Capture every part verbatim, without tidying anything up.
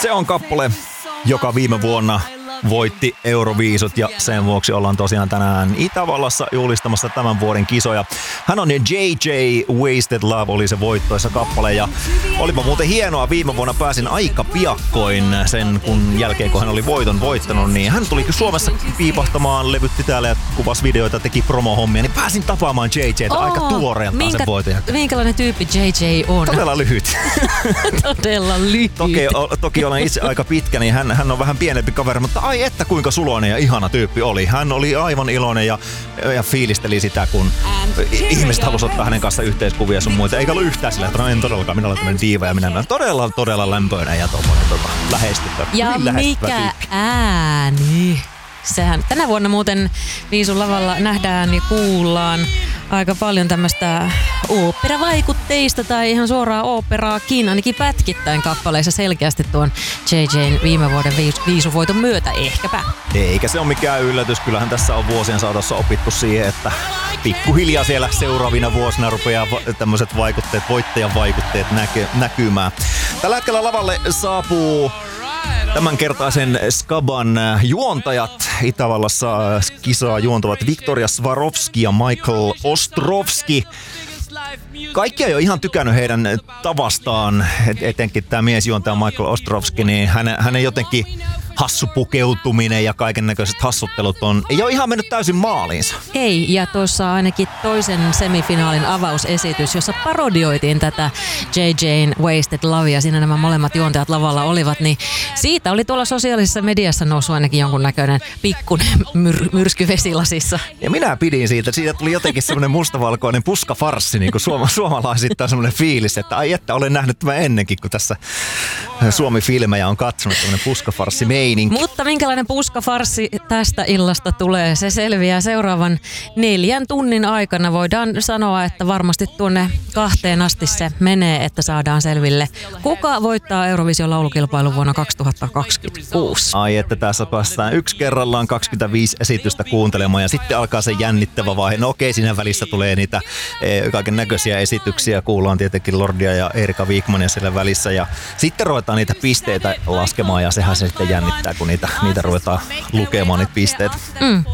Se on kappale, joka viime vuonna voitti Euroviisut ja sen vuoksi ollaan tosiaan tänään Itävallassa juhlistamassa tämän vuoden kisoja. Hän on J J, Wasted Love oli se voittoisa kappale ja olipa muuten hienoa. Viime vuonna pääsin aika piakkoin sen kun jälkeen kun hän oli voiton voittanut, niin hän tuli Suomessa piipahtamaan, levytti täällä ja kuvasi videoita, teki promohommia, niin pääsin tapaamaan J J:tä oh, aika tuoreeltaan minkä, sen voiton. Minkälainen tyyppi J J on? Todella lyhyt. Todella lyhyt. Toki, o, toki olen itse aika pitkä, niin hän, hän on vähän pienempi kaveri, mutta ai että kuinka suloinen ja ihana tyyppi oli. Hän oli aivan iloinen ja, ja fiilisteli sitä, kun ihmiset halusivat ottaa hänen kanssa yhteiskuvia sun muita. Eikä ollut yhtään sillä, että no en todellakaan, minä olen tämmöinen diiva ja minä olen todella, todella lämpöinen ja tommoinen tota, lähestyttävä. Ja mikä ääni. Sehän tänä vuonna muuten Viisun lavalla nähdään ja kuullaan aika paljon tämmöistä oopperavaikutteista tai ihan suoraa oopperaakin, ainakin pätkittäin kappaleissa selkeästi tuon J J:n viime vuoden Viisuvoiton myötä ehkäpä. Eikä se ole mikään yllätys. Kyllähän tässä on vuosien saatossa opittu siihen, että pikkuhiljaa siellä seuraavina vuosina rupeaa tämmöiset vaikutteet, voittajan vaikutteet näky- näkymään. Tällä hetkellä lavalle saapuu tämänkertaisen Skaban juontajat. Itävallassa kisaa juontavat Viktoria Swarovski ja Michael Ostrovski. Kaikki ei ole ihan tykännyt heidän tavastaan, etenkin tämä miesjuontaja Michael Ostrovski, niin hänen, hänen jotenkin hassu pukeutuminen ja kaiken näköiset hassuttelut on, ei ole ihan mennyt täysin maaliinsa. Ei, ja tuossa ainakin toisen semifinaalin avausesitys, jossa parodioitiin tätä J J:n Wasted Lovea, siinä nämä molemmat juontajat lavalla olivat, niin siitä oli tuolla sosiaalisessa mediassa noussut ainakin jonkunnäköinen pikkunen myr- myrsky vesilasissa. Ja minä pidin siitä, siitä tuli jotenkin semmoinen mustavalkoinen puskafarssi, niin kuin suoma, suomalaisittain semmoinen fiilis, että ai että olen nähnyt tämän ennenkin, kun tässä Suomi-filmejä on katsonut, tämmöinen puskafarssi meininki. Mutta minkälainen puskafarssi tästä illasta tulee, se selviää seuraavan neljän tunnin aikana. Voidaan sanoa, että varmasti tuonne kahteen asti se menee, että saadaan selville, kuka voittaa Eurovision laulukilpailun vuonna kaksituhattakaksikymmentäkuusi. Ai että tässä päästään yksi kerrallaan kaksikymmentäviisi esitystä kuuntelemaan ja sitten alkaa se jännittävä vaihe. No okei, siinä välissä tulee niitä e, kaiken näköisiä esityksiä. Kuullaan tietenkin Lordia ja Erika Wigmania siellä välissä ja sitten ruvetaan niitä pisteitä laskemaan ja sehän se sitten jännittää, kun niitä, niitä ruvetaan lukemaan niitä pisteitä. Mm.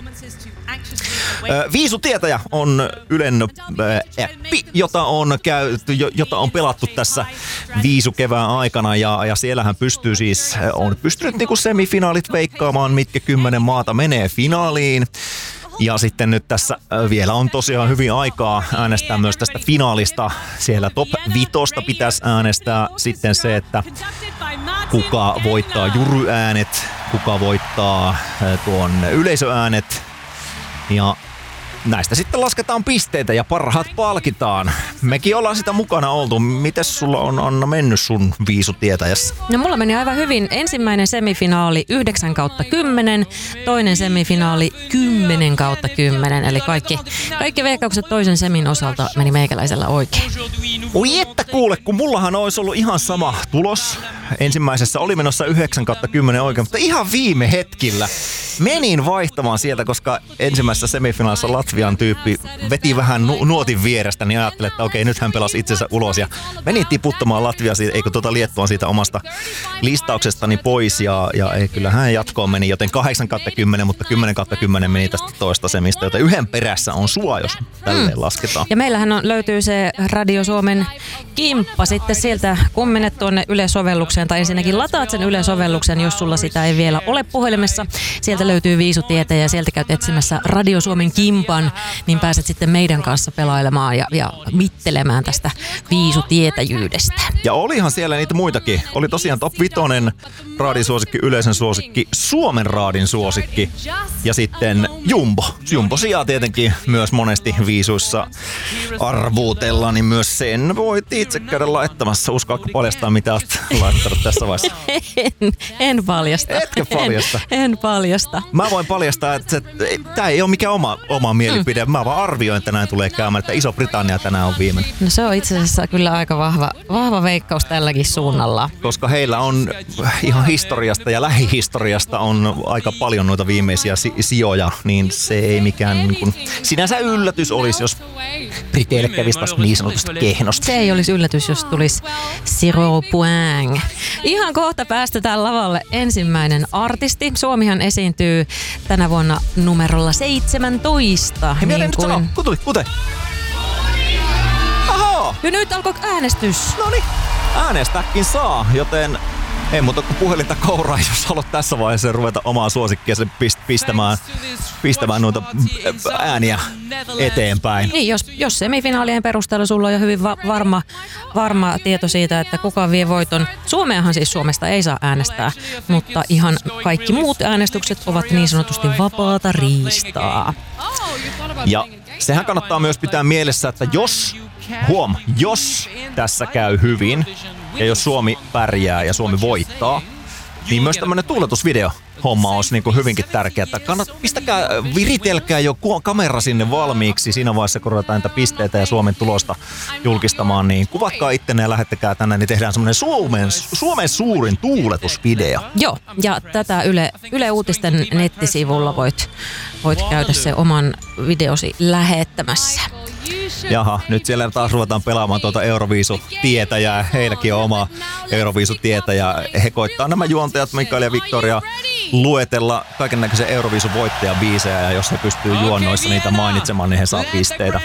Viisutietäjä on Ylen appi, jota on, käyty, jota on pelattu tässä viisukevään aikana ja, ja siellähän pystyy siis, on pystynyt niinku semifinaalit veikkaamaan, mitkä kymmenen maata menee finaaliin. Ja sitten nyt tässä vielä on tosiaan hyvin aikaa äänestää myös tästä finaalista. Siellä top vitosta pitäisi äänestää sitten se, että kuka voittaa juryäänet, kuka voittaa tuon yleisöäänet. Ja näistä sitten lasketaan pisteitä ja parhaat palkitaan. Mekin ollaan sitä mukana oltu. Mites sulla on, Anna, mennyt sun viisutietäjässä? No mulla meni aivan hyvin. Ensimmäinen semifinaali yhdeksän kautta kymmenen, toinen semifinaali kymmenen kautta kymmenen. Eli kaikki, kaikki veikkaukset toisen semin osalta meni meikäläisellä oikein. Oi että kuule, kun mullahan olisi ollut ihan sama tulos. Ensimmäisessä oli menossa yhdeksän kautta kymmenen oikein, mutta ihan viime hetkillä menin vaihtamaan sieltä, koska ensimmäisessä semifinaalissa Latvian tyyppi veti vähän nu- nuotin vierestä, niin ajattelin, että okei, nyt hän pelasi itsensä ulos ja meni tiputtamaan Latviaa, eikö tuota Liettuan siitä omasta listauksestani pois ja, ja ei, kyllä hän jatkoon meni, joten kahdeksan kautta kymmenen, mutta kymmenen kautta kymmenen meni tästä toista semistä, joten yhden perässä on sua, jos tälleen mm. lasketaan. Ja meillähän on, löytyy se Radio Suomen kimppa sitten sieltä, kun menet tuonne Yle-sovellukseen tai ensinnäkin lataat sen Yle-sovelluksen, jos sulla sitä ei vielä ole puhelimessa. Sieltä löytyy viisutietä ja sieltä käyt etsimässä Radio Suomen kimpan, niin pääset sitten meidän kanssa pelailemaan ja, ja mittelemään tästä viisutietäjyydestä. Ja olihan siellä niitä muitakin. Oli tosiaan top vitonen, raadin suosikki, yleisön suosikki, Suomen raadin suosikki ja sitten Jumbo. Jumbo sijaa tietenkin myös monesti viisuissa arvuutella, niin myös sen voit itse käydä laittamassa. Uskaatko paljastaa, mitä olet laittanut tässä vaiheessa? En, en paljasta. Etkö paljasta? En, en paljasta. muuta. Mä voin paljastaa, että tämä ei ole mikään oma, oma mielipide. Mm. Mä vaan arvioin, että näin tulee käymään, että Iso-Britannia tänään on viimeinen. No se on itse asiassa kyllä aika vahva, vahva veikkaus tälläkin suunnalla. Koska heillä on ihan historiasta ja lähihistoriasta on aika paljon noita viimeisiä si- sijoja, niin se ei mikään niin kuin, sinänsä yllätys olisi, jos Briteille kävisi taas niin sanotusti kehnosti. Se ei olisi yllätys, jos tulisi zero point. Ihan kohta päästetään lavalle ensimmäinen artisti. Suomihan esiintyy tänä vuonna numerolla seitsemäntoista. Hei, niin nyt kuin... sano, kutui, kute. Ahaa! Ja nyt alkoi äänestys. Noniin, äänestääkin saa, joten ei muuta kuin puhelinta kouraa, jos haluat tässä vaiheessa ruveta omaa suosikkia pistämään, pistämään noita ääniä eteenpäin. Niin, jos, jos semifinaalien perusteella sulla on jo hyvin va- varma, varma tieto siitä, että kuka vie voiton. Suomeahan siis Suomesta ei saa äänestää, mutta ihan kaikki muut äänestykset ovat niin sanotusti vapaata riistaa. Ja sehän kannattaa myös pitää mielessä, että jos, huom, jos tässä käy hyvin ja jos Suomi pärjää ja Suomi voittaa, niin myös tämmönen tuuletusvideo homma olisi niin kuin hyvinkin tärkeää. Kannat, pistäkää, viritelkää jo kamera sinne valmiiksi siinä vaiheessa, kun ruvetaan niitä pisteitä ja Suomen tulosta julkistamaan, niin kuvatkaa ittenne ja lähettäkää tänne, niin tehdään semmoinen Suomen, Suomen suurin tuuletusvideo. Joo, ja tätä Yle, Yle Uutisten nettisivulla voit, voit käydä se oman videosi lähettämässä. Jaha, nyt siellä taas ruvetaan pelaamaan tuota Euroviisu-tietäjää. Heilläkin on oma Euroviisu-tietäjä. He koittaa nämä juontajat, Mikael ja Victoria, luetella kaikennäköisen Euroviisu-voittajan biisejä. Ja jos he pystyy juonnoissa niitä mainitsemaan, niin he saa pisteitä.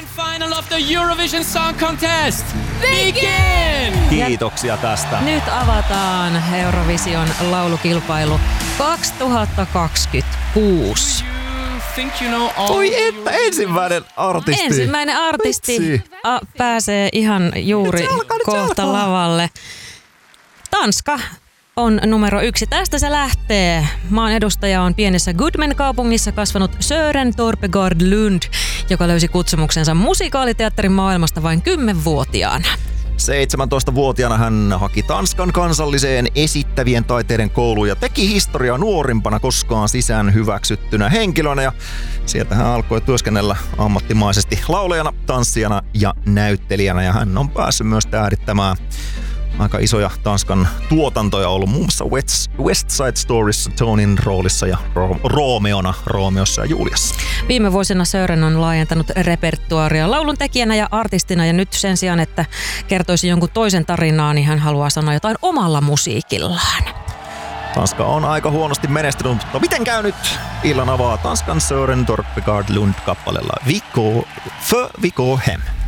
Kiitoksia tästä. Nyt avataan Eurovision laulukilpailu kaksituhattakaksikymmentäkuusi. Oi että, ensimmäinen artisti. Ensimmäinen artisti a, pääsee ihan juuri alkaa, kohta lavalle. Tanska on numero yksi. Tästä se lähtee. Maan edustaja on pienessä Goodman-kaupungissa kasvanut Søren Torpegaard Lund, joka löysi kutsumuksensa musikaaliteatterin maailmasta vain kymmenvuotiaana. seitsemäntoistavuotiaana hän haki Tanskan kansalliseen esittävien taiteiden kouluun ja teki historiaa nuorimpana koskaan sisään hyväksyttynä henkilönä. Ja sieltä hän alkoi työskennellä ammattimaisesti laulajana, tanssijana ja näyttelijänä. Ja hän on päässyt myös tähdittämään aika isoja Tanskan tuotantoja, ollut muun muassa West, West Side Storyssa Tonin roolissa ja Ro- Romeona Romeossa ja Juliassa. Viime vuosina Søren on laajentanut repertuaaria lauluntekijänä ja artistina, ja nyt sen sijaan, että kertoisi jonkun toisen tarinaa, niin hän haluaa sanoa jotain omalla musiikillaan. Tanska on aika huonosti menestynyt, mutta miten käy nyt? Illan avaa Tanskan Søren Torpegaard Lund kappaleella Viko, För Viko Hem.